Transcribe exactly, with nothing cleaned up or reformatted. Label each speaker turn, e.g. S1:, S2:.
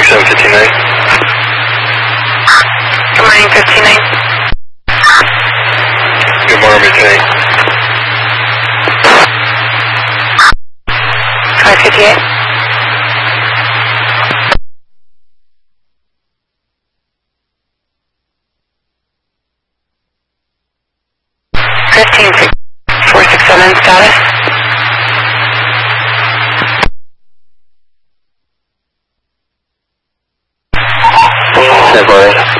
S1: seven fifty-nine.
S2: Good morning, fifty-nine.
S1: Good morning, fifty-nine.
S2: five fifty-eight. fifteen four six seven status.
S1: Stand by.